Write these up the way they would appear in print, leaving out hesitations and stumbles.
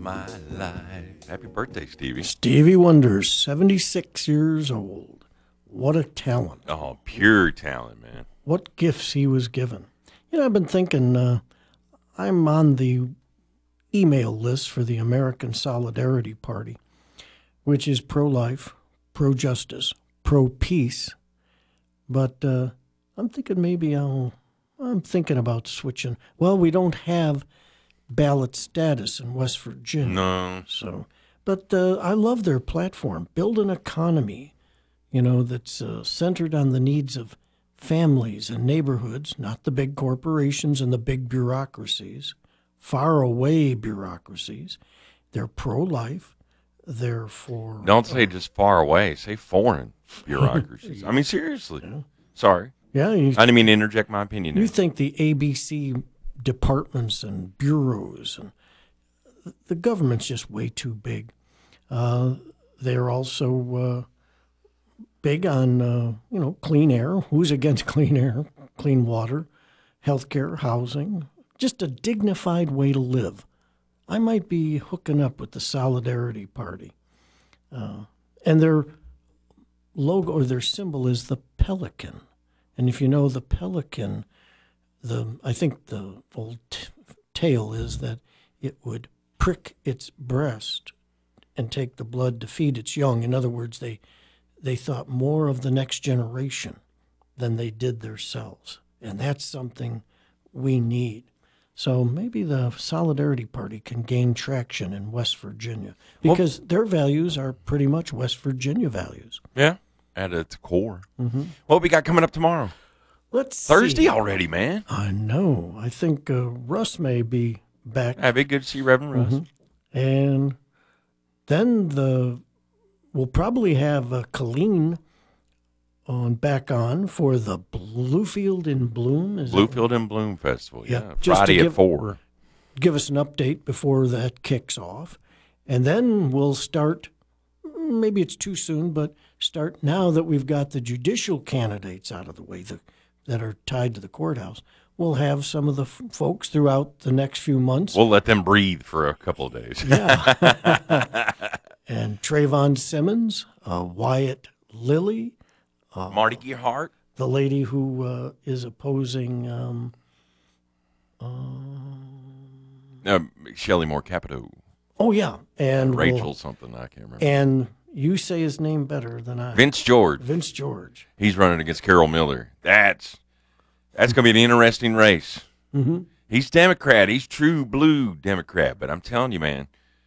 my life. Happy birthday, Stevie. Stevie Wonder, 76 years old. What a talent. Oh, pure talent, man. What gifts he was given. You know, I've been thinking, I'm on the email list for the American Solidarity Party, which is pro-life, pro-justice, pro-peace. But I'm thinking maybe I'm thinking about switching. Well, we don't have ballot status in West Virginia. No. So, but I love their platform. Build an economy, that's centered on the needs of families and neighborhoods, not the big corporations and the big bureaucracies, far away bureaucracies. They're pro-life. They're for... Don't say just far away. Say foreign bureaucracies. I mean, seriously. Yeah. Sorry. Yeah, I didn't mean to interject my opinion. You think the ABC departments and bureaus and the government's just way too big. They're also big on clean air. Who's against clean air, clean water, healthcare, housing? Just a dignified way to live. I might be hooking up with the Solidarity Party, and their logo or their symbol is the pelican. And if you know the pelican, I think the old tale is that it would prick its breast and take the blood to feed its young. In other words, they thought more of the next generation than they did themselves. And that's something we need. So maybe the Solidarity Party can gain traction in West Virginia because their values are pretty much West Virginia values. Yeah, at its core. Mm-hmm. What we got coming up tomorrow? Let's Thursday see. already, man. I know. I think Russ may be back. That'd be good to see Reverend Russ. Mm-hmm. And then we'll probably have Colleen back on for the Bluefield in Bloom. Bluefield in Bloom Festival, yeah. Just Friday at 4. Give us an update before that kicks off. And then we'll start, maybe it's too soon, but start now that we've got the judicial candidates out of the way that are tied to the courthouse. We'll have some of the folks throughout the next few months. We'll let them breathe for a couple of days. Yeah. And Trayvon Simmons, Wyatt Lilly, Marty Gearhart, the lady who is opposing Shelley Moore Capito. Oh yeah, and Rachel something I can't remember. And you say his name better than I. Vince George. Vince George. He's running against Carol Miller. That's going to be an interesting race. Mm-hmm. He's Democrat. He's true blue Democrat. But I'm telling you, man,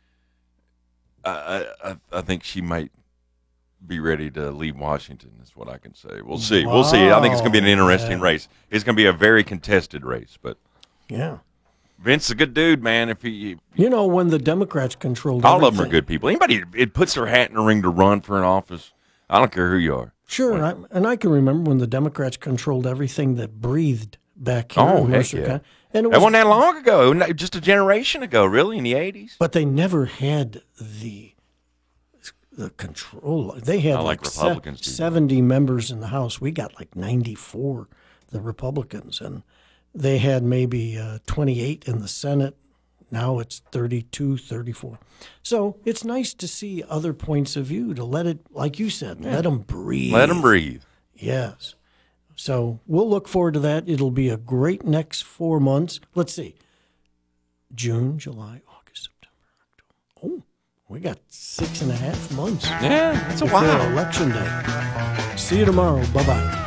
I think she might be ready to leave Washington. Is what I can say. We'll see. Wow. We'll see. I think it's going to be an interesting race. It's going to be a very contested race. But yeah, Vince is a good dude, man. If he, when the Democrats controlled all everything. of them are good people. Anybody it puts their hat in the ring to run for an office, I don't care who you are. Sure, and I can remember when the Democrats controlled everything that breathed back here. Oh, in heck Mercer yeah. County. And it That wasn't that long ago, just a generation ago, really, in the 80s. But they never had the control. They had like Republicans do. 70 members in the House. We got like 94, the Republicans, and they had maybe 28 in the Senate. Now it's 32, 34. So it's nice to see other points of view, to let it, like you said, let them breathe. Let them breathe. Yes. So we'll look forward to that. It'll be a great next 4 months. Let's see. June, July, August, September, October. Oh, we got 6.5 months. Yeah, that's a before while. Election Day. See you tomorrow. Bye-bye.